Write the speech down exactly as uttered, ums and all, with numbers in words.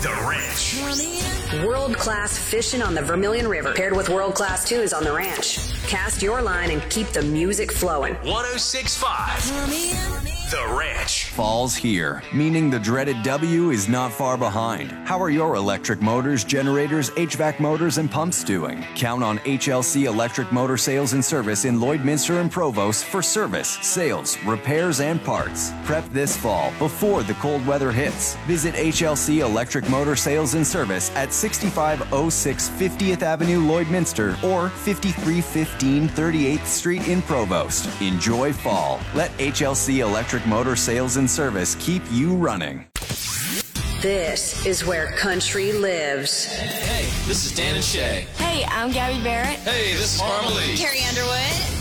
The Ranch. World-class fishing on the Vermilion River, paired with world-class tunes on the ranch. Cast your line and keep the music flowing. one oh six point five. The Ranch. Fall's here, meaning the dreaded W is not far behind. How are your electric motors, generators, H V A C motors, and pumps doing? Count on H L C Electric Motor Sales and Service in Lloydminster and Provost for service, sales, repairs, and parts. Prep this fall before the cold weather hits. Visit H L C Electric Motor Sales and Service at sixty-five oh six fiftieth Avenue, Lloydminster, or fifty-three fifteen thirty-eighth Street in Provost. Enjoy fall. Let H L C Electric Motor Sales and Service keep you running. This is where country lives. Hey, this is Dan and Shay. Hey, I'm Gabby Barrett. Hey, this is Harmony. Carrie Underwood.